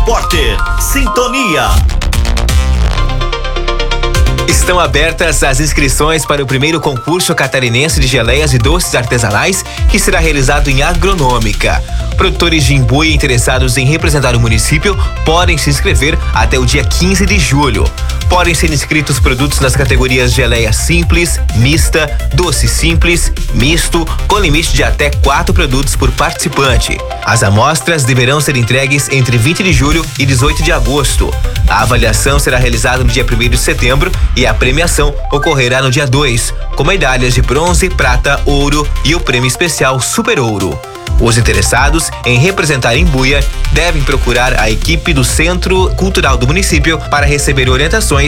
Repórter Sintonia. Estão abertas as inscrições para o primeiro concurso catarinense de geleias e doces artesanais, que será realizado em Agronômica. Produtores de Imbuia interessados em representar o município podem se inscrever até o dia 15 de julho. Podem ser inscritos produtos nas categorias geleia simples, mista, doce simples, misto, com limite de até 4 produtos por participante. As amostras deverão ser entregues entre 20 de julho e 18 de agosto. A avaliação será realizada no dia 1º de setembro e a premiação ocorrerá no dia 2, com medalhas de bronze, prata, ouro e o prêmio especial Super Ouro. Os interessados em representar Imbuia devem procurar a equipe do Centro Cultural do município para receber orientações